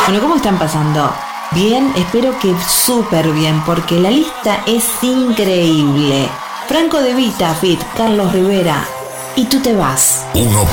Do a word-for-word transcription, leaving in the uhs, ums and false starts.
Bueno, ¿cómo están pasando? Bien, espero que súper bien, porque la lista es increíble. Franco De Vita, feat. Carlos Rivera. Y tú te vas. Uno